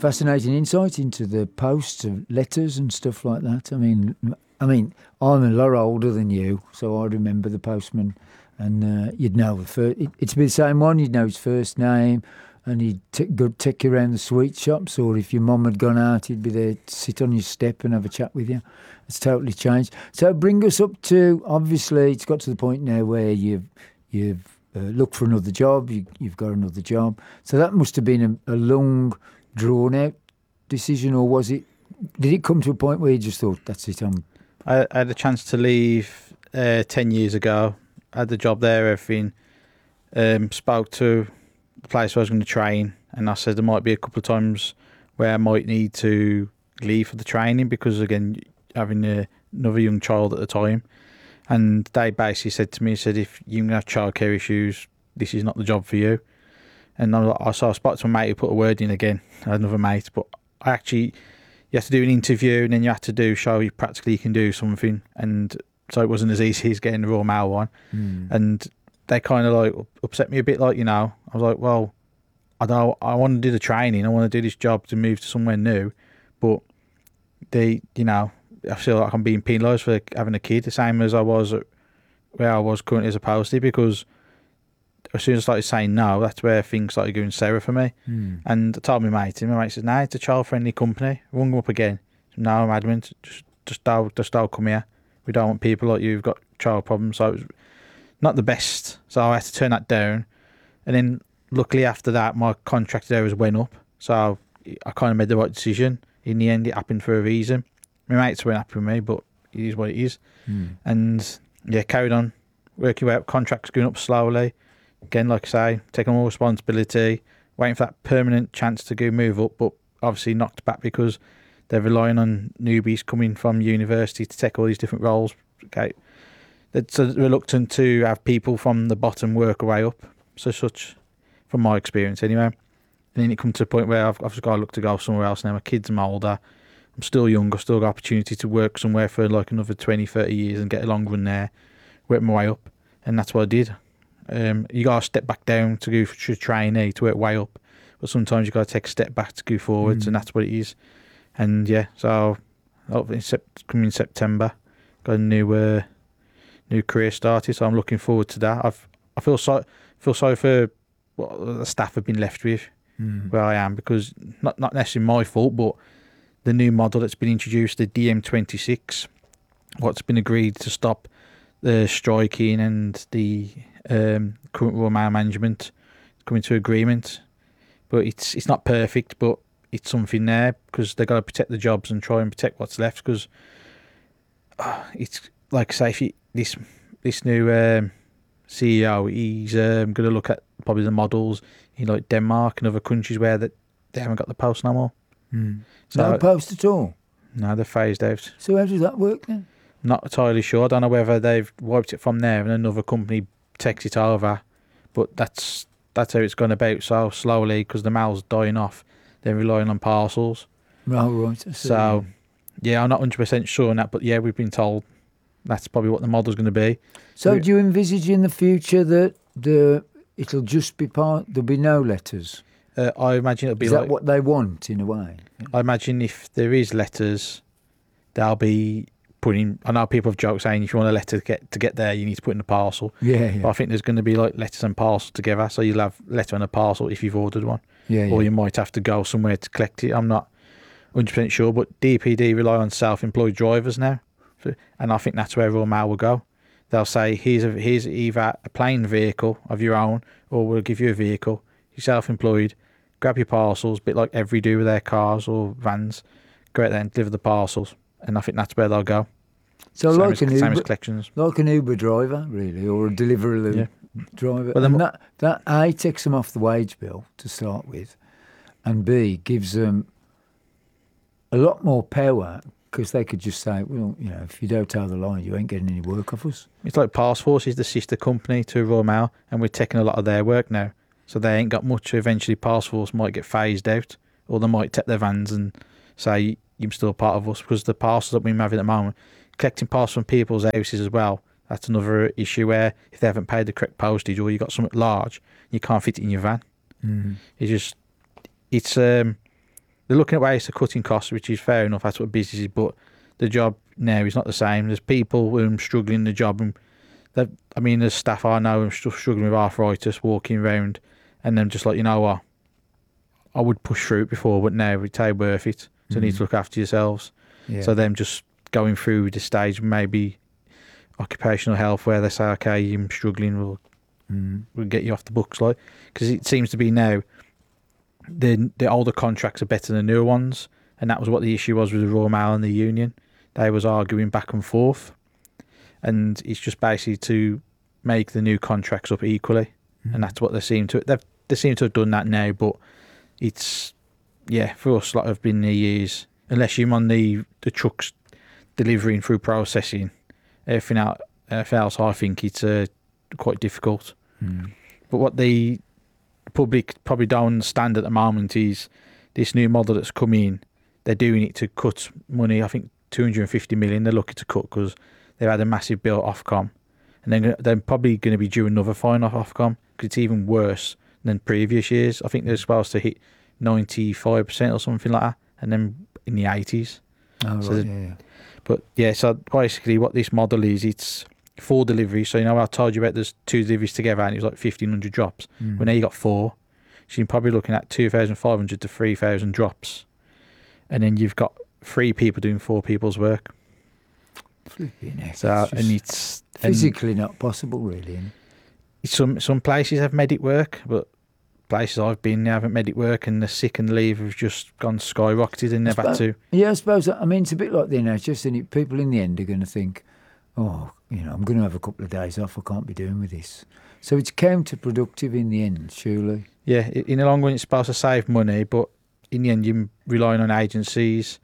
fascinating insight into the posts of letters and stuff like that. I'm a lot older than you, so I remember the postman, and you'd know it'd be the same one. You'd know his first name, and he'd take you around the sweet shops, or if your mum had gone out, he'd be there to sit on your step and have a chat with you. It's totally changed. So bring us up to, obviously, it's got to the point now where you've looked for another job, you've got another job. So that must have been a long, drawn-out decision, or did it come to a point where you just thought, that's it, I had a chance to leave 10 years ago. I had the job there, everything. Spoke to the place where I was going to train, and I said there might be a couple of times where I might need to leave for the training because, again, having another young child at the time. And they basically said to me, if you have childcare issues, this is not the job for you. And I saw a spot to my mate who put a word in again, another mate, but you have to do an interview, and then you have to show you practically you can do something. And so it wasn't as easy as getting the Royal Mail one. And they kind of like upset me a bit, like, I was like, well, I want to do the training, I want to do this job to move to somewhere new, but I feel like I'm being penalised for having a kid, the same as I was where I was currently as a postie, because as soon as I started saying no, that's where things started going sour for me. And I told my mate, and my mate says, no, it's a child-friendly company. I rung him up again. No, I'm adamant, just don't come here. We don't want people like you who've got child problems. So it was not the best. So I had to turn that down. And then luckily after that, my contract there went up. So I kind of made the right decision. In the end, it happened for a reason. My mates weren't happy with me, but it is what it is. And yeah, carried on working out. Contracts going up slowly. Again, like I say, taking more responsibility, waiting for that permanent chance to move up, but obviously knocked back because they're relying on newbies coming from university to take all these different roles. Okay, it's reluctant to have people from the bottom work their way up. So such, from my experience anyway. And then it comes to a point where I've just got to look to go somewhere else now. My kids are older. I'm still young. I've still got opportunity to work somewhere for like another 20, 30 years and get a long run there, work my way up. And that's what I did. You got to step back down to go for trainee to work way up. But sometimes you got to take a step back to go forwards, and that's what it is. And yeah, so coming September, got a new career started. So I'm looking forward to that. I feel sorry for what the staff have been left with where I am, because not necessarily my fault, but the new model that's been introduced, the DM26, what's been agreed to stop the striking and the current Royal Mail management coming to agreement. But it's not perfect, but it's something there, because they've got to protect the jobs and try and protect what's left, because it's like I say, if this new CEO, he's going to look at probably the models in like Denmark and other countries where they haven't got the post no more. So, no post at all? No, they're phased out. So how does that work then? Not entirely sure. I don't know whether they've wiped it from there and another company takes it over, but that's how it's gone about. So slowly, because the mail's dying off, they're relying on parcels. Oh, right. So yeah, I'm not 100% sure on that, but yeah, we've been told that's probably what the model's going to be. So do you envisage in the future that it'll just be there'll be no letters? I imagine it'll be Is that what they want, in a way? I imagine if there is letters, they'll be putting. I know people have joked saying if you want a letter to get there, you need to put in a parcel. Yeah. But I think there's going to be like letters and parcels together, so you'll have letter and a parcel if you've ordered one. Yeah. Or you might have to go somewhere to collect it. I'm not 100% sure, but DPD rely on self-employed drivers now, and I think that's where Royal Mail will go. They'll say here's either a plain vehicle of your own, or we'll give you a vehicle. You're self-employed. Grab your parcels, a bit like Every do with their cars or vans. Go out there and deliver the parcels, and I think that's where they'll go. So same as collections, like an Uber driver, really, or a delivery driver. Well, and that A, takes them off the wage bill to start with, and B, gives them a lot more power, because they could just say, well, if you don't toe the line, you ain't getting any work off us. It's like Parcelforce is the sister company to Royal Mail, and we're taking a lot of their work now. So they ain't got much. Eventually, Parcelforce might get phased out, or they might take their vans and say, you're still part of us, because the parcels that we're having at the moment, collecting parcels from people's houses as well, that's another issue where if they haven't paid the correct postage, or you got something large, you can't fit it in your van. Mm-hmm. It's they're looking at ways to cutting costs, which is fair enough. That's what business is. But the job now is not the same. There's people who are struggling in the job, and there's staff I know who are struggling with arthritis, walking around, and then just like, you know what, I would push through it before, but now it's worth it. So you need to look after yourselves. Yeah. So them just going through the stage, maybe occupational health, where they say, okay, you're struggling, we'll get you off the books, like, because it seems to be now the older contracts are better than the newer ones, and that was what the issue was with the Royal Mail and the union. They was arguing back and forth, and it's just basically to make the new contracts up equally, and that's what they seem to have done that now. But it's, yeah, for us, like, have been the years, unless you're on the trucks delivering through processing, everything else, I think it's quite difficult. But what the public probably don't understand at the moment is this new model that's come in, they're doing it to cut money. I think 250 million they're looking to cut because they've had a massive bill at Ofcom, and then they're probably going to be due another fine off Ofcom because it's even worse than previous years. I think they're supposed to hit 95% or something like that, and then in the 80s. Oh, So right, yeah. But yeah, so basically what this model is, it's 4 deliveries. So, you know, I told you about there's 2 deliveries together and it was like 1,500 drops. Well, now you got 4. So you're probably looking at 2,500 to 3,000 drops. And then you've got 3 people doing 4 people's work. Flipping heck, So, it's and it's physically not possible, really. Isn't some places have made it work, but places I've been, they haven't made it work, and the sick and leave have just gone skyrocketed, and they've had to. Yeah, I suppose. I mean, it's a bit like the NHS, and people in the end are going to think, oh, you know, I'm going to have a couple of days off. I can't be doing with this. So it's counterproductive in the end, surely. Yeah, in the long run, it's supposed to save money, but in the end, you're relying on agencies.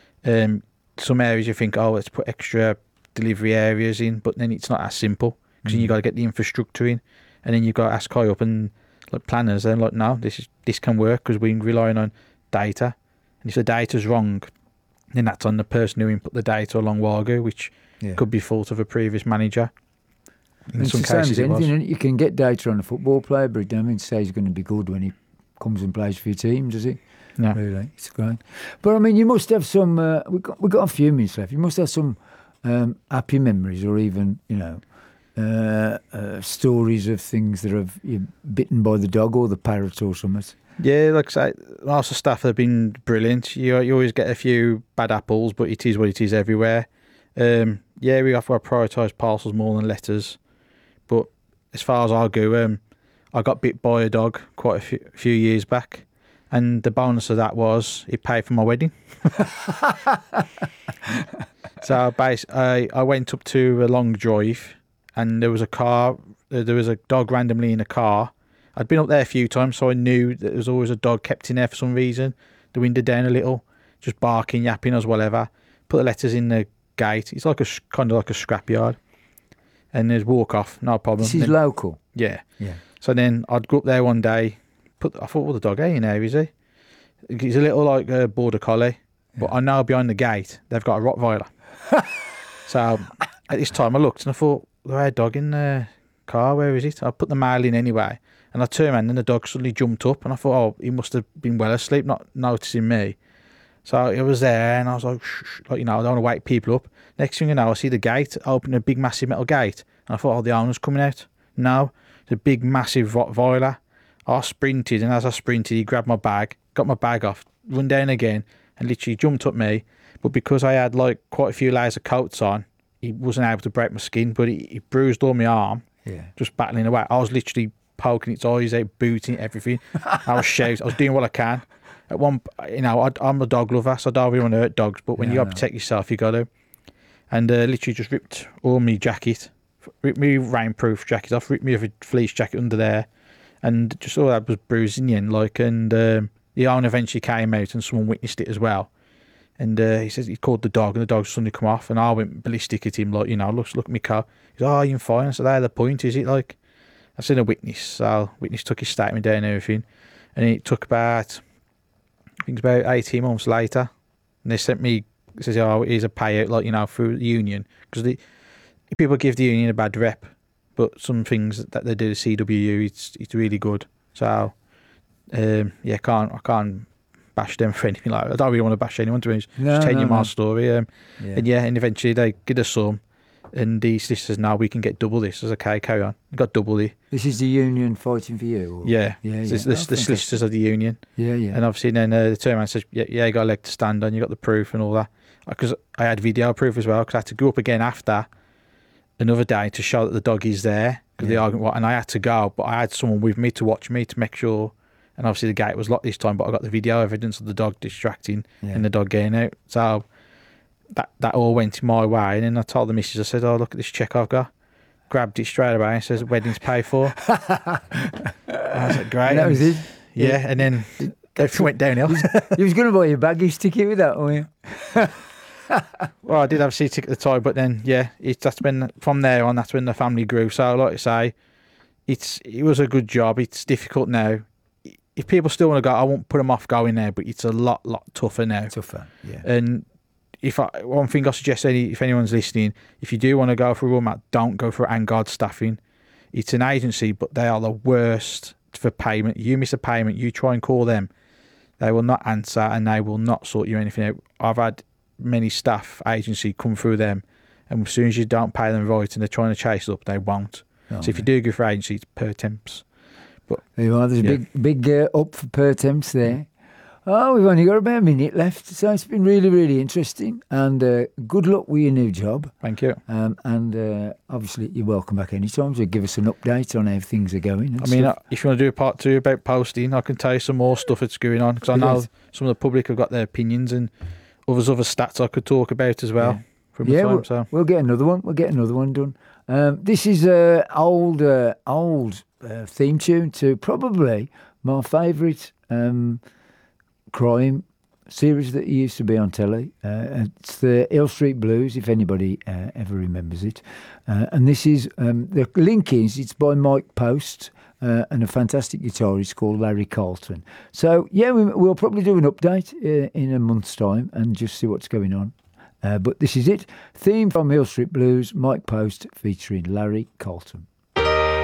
Some areas you think, oh, let's put extra delivery areas in, but then it's not as simple because then you got to get the infrastructure in, and then you've got to ask high up and like planners. They're like, no, this can work because we're relying on data, and if the data's wrong, then that's on the person who input the data a long while ago, which could be fault of a previous manager. In some cases, it was. You can get data on a football player, but it doesn't say he's going to be good when he comes and plays for your team, does he? No. Really, it's great. But I mean, you must have some. We've got a few minutes left. You must have some happy memories, or even stories of things that have you bitten by the dog or the parrot or something. Yeah, like I say, lots of staff have been brilliant. You always get a few bad apples, but it is what it is everywhere. Yeah, we have to prioritise parcels more than letters. But as far as I go, I got bit by a dog quite a few years back, and the bonus of that was it paid for my wedding. So I went up to a long drive, and there was a dog randomly in a car. I'd been up there a few times, so I knew that there was always a dog kept in there for some reason. The window down a little, just barking, yapping, or whatever. Put the letters in the gate. It's like kind of like a scrapyard. And there's walk off, no problem. This is local. Yeah. Yeah. So then I'd go up there one day. I thought, well, the dog ain't in there, is he? He's a little like a border collie, but I know behind the gate they've got a Rottweiler. So at this time I looked and I thought, there had a dog in the car. Where is it? I put the mail in anyway, and I turned around and the dog suddenly jumped up, and I thought, oh, he must have been well asleep, not noticing me. So it was there, and I was like, shh, like, you know, I don't want to wake people up. Next thing you know, I see the gate open, a big massive metal gate, and I thought, oh, the owner's coming out. No, it's a big massive Rottweiler. I sprinted, and as I sprinted, he grabbed my bag, got my bag off, run down again, and literally jumped at me. But because I had like quite a few layers of coats on, he wasn't able to break my skin, but he bruised all my arm, just battling away. I was literally poking its eyes out, booting it, everything. I was shouting, I was doing what I can. At one, you know, I'm a dog lover, so I don't really want to hurt dogs, but when you got to protect yourself, you got to. And literally just ripped all my jacket, ripped me rainproof jacket off, ripped me a fleece jacket under there, and just all that was bruised in the end. Like, and the owner eventually came out, and someone witnessed it as well. And he says he called the dog, and the dog suddenly come off, and I went ballistic at him, like, you know, look at me car. He goes, oh, you're fine. So that's the point, is it? Like, I've seen a witness, so witness took his statement down and everything, and it took about, I think it's about 18 months later, and they sent me, it says, oh, here's a payout, like, you know, through the union, because people give the union a bad rep, but some things that they do, the CWU, it's really good. So, yeah, I can't bash them for anything like that. I don't really want to bash anyone, to be honest. No, Just telling you no. my story. Yeah. And eventually they get us some. And the solicitors, now we can get double this. I was okay, carry on. We got double the. This is the union fighting for you? Or? Yeah. Yeah. So the solicitors of the union. Yeah, yeah. And obviously then the turn around and says, yeah, you got a leg to stand on, you got the proof and all that. Because I had video proof as well, because I had to go up again after another day to show that the dog is there. Because the argument, and I had to go, but I had someone with me to watch me to make sure. And obviously the gate was locked this time, but I got the video evidence of the dog distracting and the dog getting out. So that all went my way. And then I told the missus, I said, oh, look at this check I've got. Grabbed it straight away and says, wedding's paid for. And I was like, great. And that was it? Yeah, and then everything went downhill. You was going to buy your baggage ticket with that, weren't you? Well, I did have a seat ticket at the time, but then, that's when, from there on, that's when the family grew. So, like I say, it was a good job. It's difficult now. If people still want to go, I won't put them off going there, but it's a lot tougher now. Tougher, yeah. And one thing I suggest, if anyone's listening, if you do want to go for a Walmart, don't go for Angard Staffing. It's an agency, but they are the worst for payment. You miss a payment, you try and call them, they will not answer and they will not sort you anything out. I've had many staff agency come through them, and as soon as you don't pay them right and they're trying to chase it up, they won't. So if you do go for agency, it's per temps. But there you are, there's a big up for per temps there. Oh, we've only got about a minute left, so it's been really, really interesting. And good luck with your new job. Thank you. And obviously, you're welcome back anytime. So give us an update on how things are going. I mean, if you want to do a part 2 about posting, I can tell you some more stuff that's going on, because I know some of the public have got their opinions, and other stats I could talk about as well. We'll get another one. We'll get another one done. This is an old theme tune to probably my favourite crime series that used to be on telly. It's the Hill Street Blues, if anybody ever remembers it. And this is, the link is, it's by Mike Post and a fantastic guitarist called Larry Carlton. So, we'll probably do an update in a month's time and just see what's going on. But this is it. Theme from Hill Street Blues, Mike Post featuring Larry Carlton.